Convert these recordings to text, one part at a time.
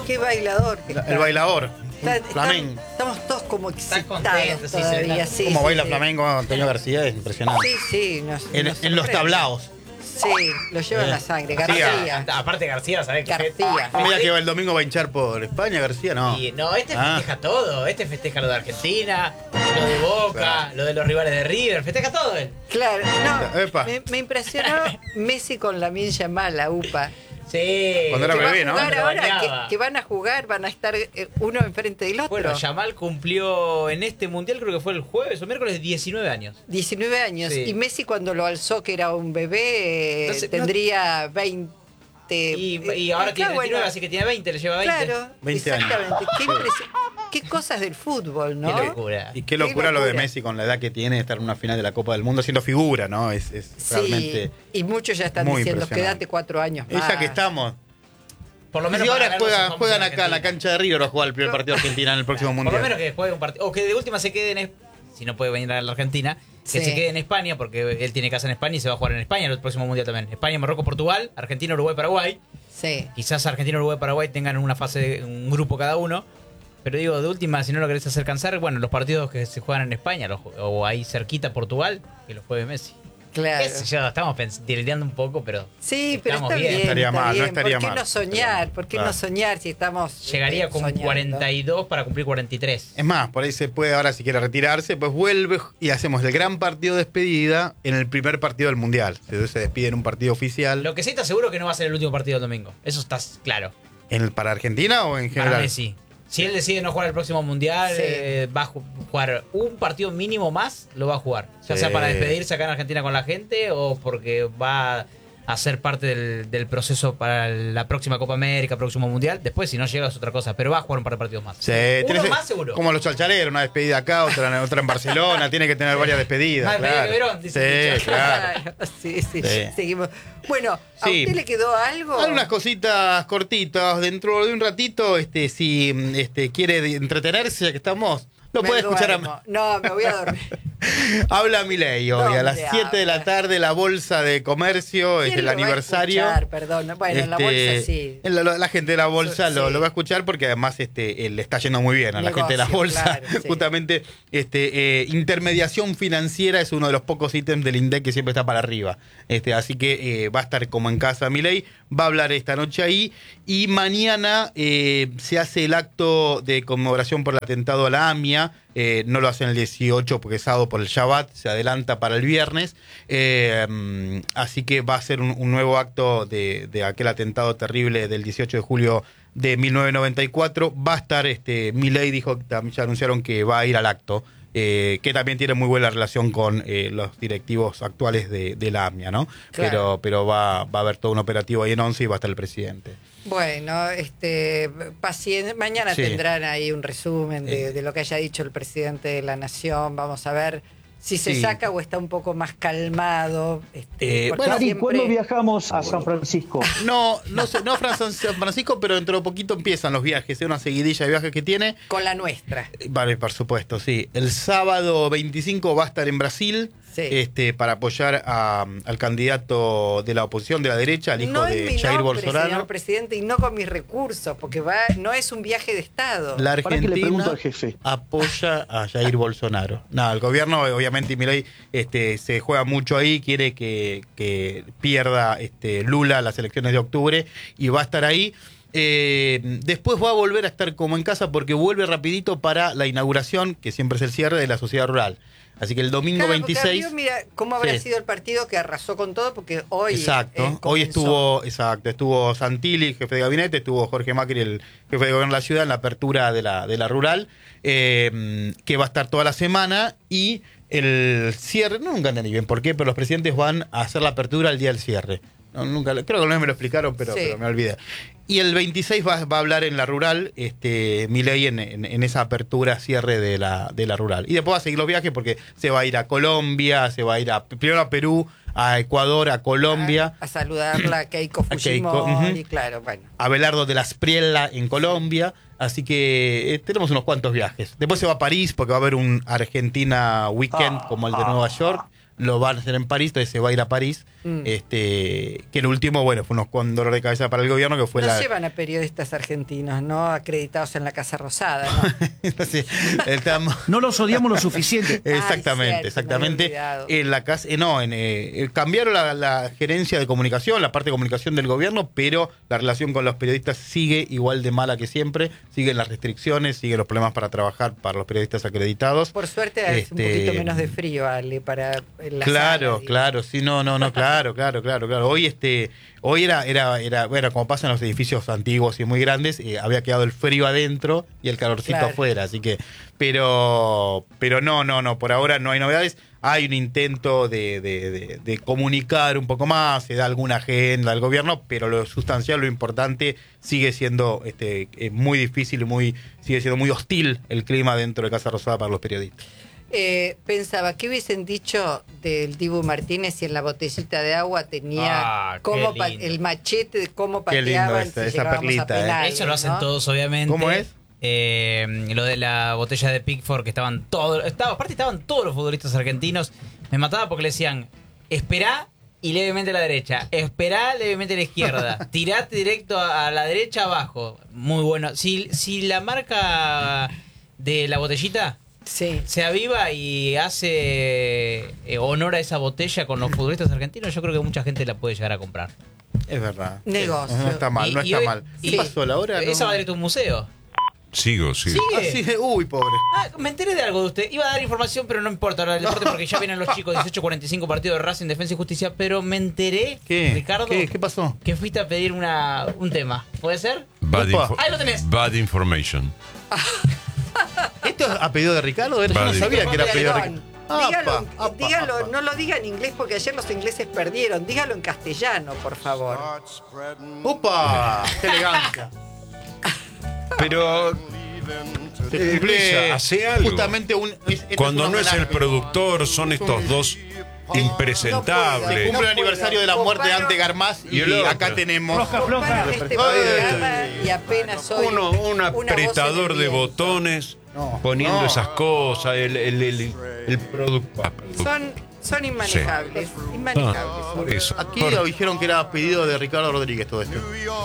qué bailador que está. El bailador. Flamenco. Estamos todos como excitados contentos, sí, todavía. sí, Sí, Como sí, baila sí. flamenco Antonio García es impresionante. Sí, En los sorprende. tablaos. Sí, lo lleva en la sangre. García. Aparte García, ¿sabes qué? García. No me digas que el domingo va a hinchar por España, García, no. Y, no, este festeja todo. Este festeja lo de Argentina, lo de Boca, Claro. lo de los rivales de River. Festeja todo él. Claro, no, Epa. me impresionó Messi con Lamine Yamal, la UPA. Sí. Cuando era Que va a bebé, ¿no? jugar Lo ahora, bañaba. que van a jugar, van a estar uno enfrente del otro. Bueno, Yamal cumplió en este mundial, creo que fue el jueves o miércoles, 19 años. 19 años. Sí. Y Messi cuando lo alzó, que era un bebé, No sé, tendría 20. Y ahora tiene 29, así que tiene 20, le lleva 20. Claro, 20 años. exactamente. Qué cosas del fútbol, ¿no? Qué locura. Y qué locura lo de locura. Messi con la edad que tiene de estar en una final de la Copa del Mundo siendo figura, ¿no? Es Sí, realmente. y muchos ya están muy diciendo, impresionante. quédate 4 años más. Esa que estamos. Por lo Y menos si para ahora verlo, se juegan, vamos juegan a acá en la Argentina. cancha de River o juega el primer partido de Argentina en el próximo Por lo mundial. menos que juegue un partido. O que de última se quede en. Si no puede venir a la Argentina, que Sí. se quede en España, porque él tiene casa en España y se va a jugar en España en el próximo mundial también. España, Marruecos, Portugal, Argentina, Uruguay, Paraguay. Sí. Quizás Argentina, Uruguay, Paraguay tengan una fase, un grupo cada uno. Pero digo, de última, si no lo querés hacer cansar, bueno, los partidos que se juegan en España, o ahí cerquita Portugal, que los juegue Messi. Claro. Qué sé yo, estamos tirildeando un poco, pero Sí, pero estamos está bien. No estaría está mal, no bien. estaría ¿Por qué mal. no soñar? ¿Por qué Claro. no soñar si estamos llegaría con soñando? 42 para cumplir 43. Es más, por ahí se puede ahora, si quiere retirarse, pues vuelve y hacemos el gran partido de despedida en el primer partido del mundial. Entonces se despide en un partido oficial. Lo que sí está seguro que no va a ser el último partido del domingo. Eso está claro. ¿Para Argentina o en general? Para Messi. Si él decide no jugar el próximo mundial, Sí. va a jugar un partido mínimo más, lo va a jugar. Ya Sí. sea para despedirse acá en Argentina con la gente o porque va a ser parte del proceso para la próxima Copa América, próximo mundial. Después, si no llega, es otra cosa. Pero va a jugar un par de partidos más. Sí, Uno tiene- más seguro. Como los chalchaleros, una despedida acá, otra en Barcelona, tiene que tener varias despedidas. Más despedida Claro. que Verón, dice el Sí, dicho. claro. Sí, sí, Sí. seguimos. Bueno, ¿a Sí. usted le quedó algo? Algunas cositas cortitas. Dentro de un ratito, si quiere entretenerse, ya que estamos, lo Me puede escuchar duermo. No, me voy a dormir. Habla Milei hoy a las ¿Dónde 7 de la habla? tarde, la Bolsa de Comercio, es ¿Quién el lo va a aniversario. escuchar? Perdón. Bueno, en la bolsa sí. La gente de la bolsa Sí. lo va a escuchar porque además le está yendo muy bien a la Negocio, gente de la bolsa. claro, sí. Justamente intermediación financiera es uno de los pocos ítems del INDEC que siempre está para arriba. Así que va a estar como en casa Milei, va a hablar esta noche ahí y mañana se hace el acto de conmemoración por el atentado a la AMIA. No lo hacen el 18 porque es sábado por el Shabbat, se adelanta para el viernes. Así que va a ser un nuevo acto de aquel atentado terrible del 18 de julio de 1994. Va a estar, Milei dijo, ya anunciaron que va a ir al acto, que también tiene muy buena relación con los directivos actuales de la AMIA, ¿no? Claro. Pero va a haber todo un operativo ahí en 11 y va a estar el presidente. Bueno, paciencia. Mañana Sí. tendrán ahí un resumen de lo que haya dicho el presidente de la Nación. Vamos a ver si se Sí. saca o está un poco más calmado. Porque bueno, Cari, siempre- ¿cuándo viajamos a San Francisco? No sé, no San Francisco, pero dentro de poquito empiezan los viajes, una seguidilla de viajes que tiene. Con la nuestra. Vale, por supuesto, sí. El sábado 25 va a estar en Brasil, Sí. para apoyar al candidato de la oposición de la derecha, al hijo No en de mi Jair nombre, Bolsonaro. señor presidente, y no con mis recursos, porque no es un viaje de Estado. La ¿Para qué le Argentina pregunto al jefe? apoya a Jair Bolsonaro. Nada, el gobierno, obviamente, y Milei se juega mucho ahí, quiere que pierda Lula las elecciones de octubre y va a estar ahí. Después va a volver a estar como en casa porque vuelve rapidito para la inauguración, que siempre es el cierre de la sociedad rural. Así que el domingo Claro, porque 26... arriba, mira cómo habrá Sí. sido el partido que arrasó con todo, porque hoy. Exacto. Hoy comenzó. estuvo Santilli, jefe de gabinete, estuvo Jorge Macri, el jefe de gobierno de la ciudad, en la apertura de la rural, que va a estar toda la semana, y el cierre, nunca entendí bien por qué, pero los presidentes van a hacer la apertura el día del cierre. No, creo que una vez me lo explicaron, pero me olvidé. Y el 26 va a hablar en la rural, Milei en esa apertura, cierre de la rural. Y después va a seguir los viajes porque se va a ir a Colombia, se va a ir primero a Perú, a Ecuador, a Colombia. A saludarla a Keiko Fujimori, claro, bueno. A Belardo de la Espriella en Colombia. Así que tenemos unos cuantos viajes. Después se va a París porque va a haber un Argentina Weekend como el de Nueva York. Lo van a hacer en París, entonces se va a ir a París. Que el último, bueno, fue un dolor de cabeza para el gobierno que fue no llevan a periodistas argentinos, ¿no? Acreditados en la Casa Rosada, ¿no? Entonces, estamos... No los odiamos lo suficiente. Exactamente, cierto, exactamente. me había olvidado. En la casa, cambiaron la gerencia de comunicación, la parte de comunicación del gobierno, pero la relación con los periodistas sigue igual de mala que siempre, siguen las restricciones, siguen los problemas para trabajar para los periodistas acreditados. Por suerte hace un poquito menos de frío, Ale, para la Claro, sala, claro, sí, claro. Hoy era, bueno, como pasa en los edificios antiguos y muy grandes, había quedado el frío adentro y el calorcito Claro. afuera, así que, pero no, por ahora no hay novedades. Hay un intento de comunicar un poco más, se da alguna agenda del gobierno, pero lo sustancial, lo importante, sigue siendo muy difícil y sigue siendo muy hostil el clima dentro de Casa Rosada para los periodistas. Pensaba, ¿qué hubiesen dicho del Dibu Martínez si en la botellita de agua tenía qué lindo. el machete de cómo Qué lindo pateaban esa si llegábamos perlita, a penales, Eso lo hacen ¿no? todos, obviamente. ¿Cómo es? Lo de la botella de Pickford, que estaban todos. Aparte, estaban todos los futbolistas argentinos. Me mataba porque le decían: esperá y levemente a la derecha, esperá levemente a la izquierda, tirate directo a la derecha abajo. Muy bueno. Si la marca de la botellita Sí. se aviva y hace honor a esa botella con los futbolistas argentinos, yo creo que mucha gente la puede llegar a comprar. Es verdad. Negocio. No está mal, no Y está hoy- mal. y- ¿Qué pasó, Laura? Esa va directo a un museo. Sigo. ¿Sigue? Ah, sí, uy, pobre. Me enteré de algo de usted. Iba a dar información, pero no importa ahora del deporte porque ya vienen los chicos. 18:45 partido de Racing, Defensa y Justicia. Pero me enteré, ¿Qué? Ricardo, ¿Qué pasó? que fuiste a pedir un tema. ¿Puede ser? Opa. Ahí lo tenés. Bad information. ¿Esto es a pedido de Ricardo? Yo no Vale. sabía que era a pedido de Perdón. Ricardo. Dígalo, no lo diga en inglés porque ayer los ingleses perdieron. Dígalo en castellano, por favor. ¡Opa! ¡Qué elegancia! Pero Se cumple Elisa, hace algo. justamente cuando un no es el homenaje. productor, son estos dos Se impresentables. cumple el aniversario de la muerte de Ante Garmaz Y y el otro. acá tenemos... Comparan este programa y apenas soy Un una voz apretador en el de viento. botones, No, poniendo no. esas cosas, el producto. Son inmanejables. Inmanejables. Por eso. Aquí dijeron que era pedido de Ricardo Rodríguez todo esto.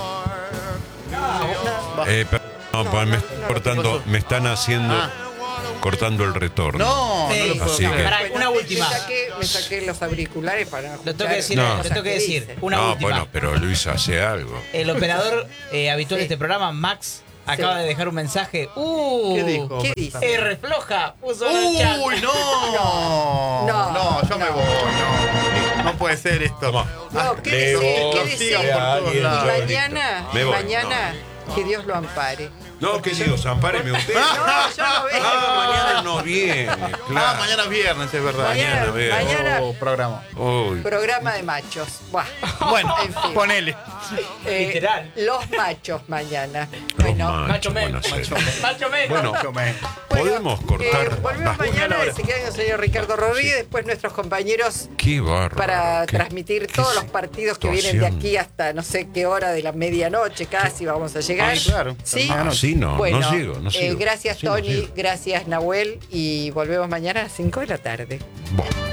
No, pues me están haciendo, cortando el retorno. No, Sí. no lo puedo Así creer. que- Pará, una última. Me saqué los auriculares para no Lo tengo que escuchar decir, No. las lo cosas tengo que decir. dicen. Una No, última. bueno, pero Luis hace algo. El operador habitual de Sí. este programa, Max, acaba Sí. de dejar un mensaje. ¿Qué dijo? ¿Qué dice? R floja, puso en el chat. ¡Uy, no! No, yo me no. voy, no puede ser esto. Toma. No, Le quédese, voy quédese. a por todos Y lados. mañana, Me voy. que Dios lo ampare. No, que Dios, ampáreme usted. No, yo no vengo mañana. No viene, Ah, claro. mañana es viernes, es verdad. Mañana Programa. Uy. programa de machos. Buah. Bueno, En fin. ponele. Literal. Los machos mañana. Los Bueno, Macho Men. buena serie. Macho Men. Bueno, bueno, podemos cortar. volvemos Va. mañana. Se queda con el señor Ricardo Rodríguez. Después nuestros compañeros Qué bárbaro. para qué- transmitir qué todos los partidos que vienen de situación. aquí hasta no sé qué hora de la medianoche casi vamos a llegar. Ay, claro. ¿Sí? Ah, Sí, no, Bueno, no sigo, no sigo. gracias Sí, no Tony, sigo. gracias Nahuel y volvemos mañana a las 5 de la tarde. Buah.